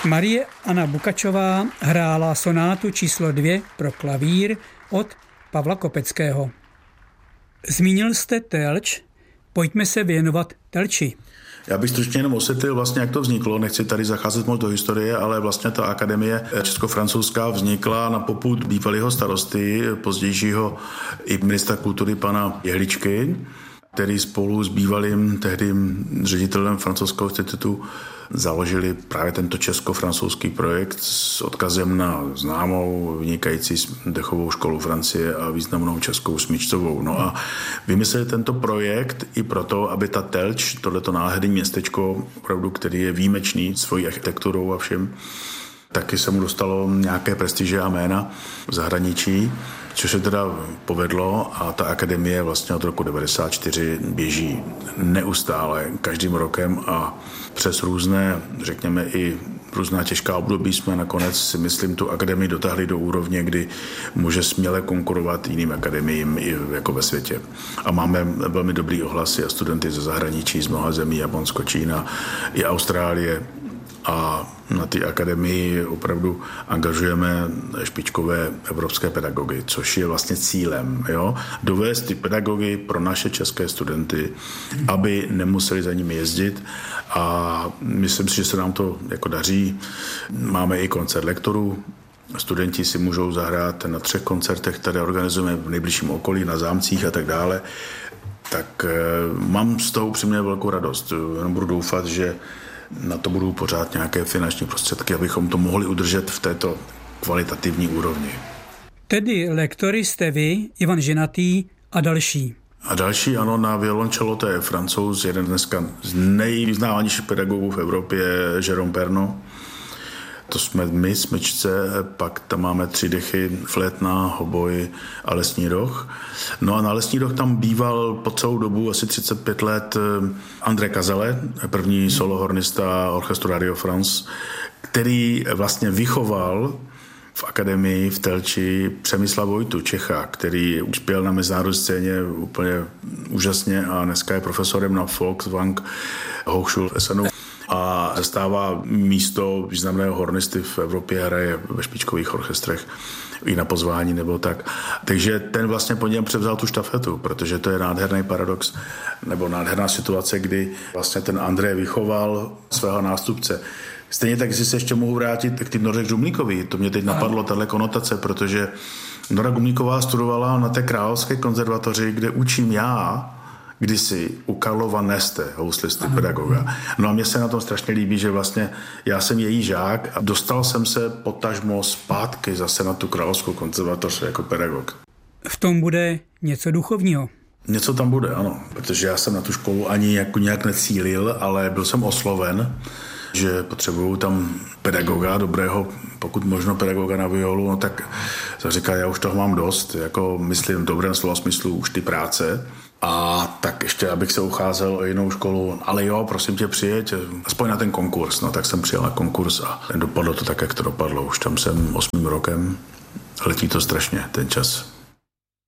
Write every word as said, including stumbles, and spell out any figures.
Marie Anna Bukačová hrála sonátu číslo dvě pro klavír od Pavla Kopeckého. Zmínil jste Telč, pojďme se věnovat Telči. Já bych stručně jenom osvětlil vlastně, jak to vzniklo. Nechci tady zacházet moc do historie, ale vlastně ta akademie česko-francouzská vznikla na popud bývalého starosty, pozdějšího i ministra kultury pana Jehličky, který spolu s bývalým tehdy ředitelem francouzského institutu založili právě tento česko-francouzský projekt s odkazem na známou vynikající dechovou školu Francie a významnou českou smyčcovou. No a vymysleli tento projekt i proto, aby ta Telč, tohleto nádherné městečko, opravdu, který je výjimečný svojí architekturou a všem, taky se mu dostalo nějaké prestiže a jména v zahraničí, což se teda povedlo a ta akademie vlastně od roku devadesát čtyři běží neustále, každým rokem a přes různé, řekněme i různá těžká období jsme nakonec si myslím tu akademii dotáhli do úrovně, kdy může směle konkurovat jiným akademiím i jako ve světě. A máme velmi dobrý ohlasy a studenty ze zahraničí, z mnoha zemí, Japonsko, Čína i Austrálie. A na té akademii opravdu angažujeme špičkové evropské pedagogy, což je vlastně cílem. Jo? Dovést ty pedagogy pro naše české studenty, aby nemuseli za nimi jezdit a myslím si, že se nám to jako daří. Máme i koncert lektorů. Studenti si můžou zahrát na třech koncertech, které organizujeme v nejbližším okolí, na zámcích a tak dále. Tak mám z toho upřímně velkou radost. Jenom budu doufat, že na to budou pořád nějaké finanční prostředky, abychom to mohli udržet v této kvalitativní úrovni. Tedy lektory jste vy, Ivan Ženatý a další. A další, ano, na violoncello, to je Francouz, jeden dneska z nejvyznávanějších pedagogů v Evropě, Jérôme Pernaut. To jsme my, smyčce, pak tam máme tři dechy, flétna, hoboj a lesní roh. No a na lesní roh tam býval po celou dobu, asi třicet pět let, André Kazele, první solohornista orchestru Radio France, který vlastně vychoval v akademii v Telči Přemysla Vojtu, Čecha, který uspěl na mezinárodní scéně úplně úžasně a dneska je profesorem na Volkswagen Hochschule v Essenu. A zastává místo významného hornisty v Evropě, hraje ve špičkových orchestrech i na pozvání nebo tak. Takže ten vlastně po něm převzal tu štafetu, protože to je nádherný paradox nebo nádherná situace, kdy vlastně ten André vychoval svého nástupce. Stejně tak, jestli se ještě mohu vrátit k tým Noře Žumlíkovi, to mě teď napadlo, tahle konotace, protože Nora Gumlíková studovala na té Královské konzervatoři, kde učím já, kdysi u Karlova Neste, houslisty, pedagoga. No a mně se na tom strašně líbí, že vlastně já jsem její žák a dostal jsem se potažmo zpátky zase na tu Královskou konzervatoř jako pedagog. V tom bude něco duchovního. Něco tam bude, ano, protože já jsem na tu školu ani jako nějak necílil, ale byl jsem osloven, že potřebuju tam pedagoga, dobrého, pokud možno pedagoga na violu, no tak jsem říkal, já už toho mám dost, jako myslím v dobrém slova smyslu už ty práce. A tak ještě, abych se ucházel o jinou školu, ale jo, prosím tě, přijeď, aspoň na ten konkurs. No tak jsem přijel na konkurs a dopadlo to tak, jak to dopadlo. Už tam jsem osmým rokem, letí to strašně, ten čas.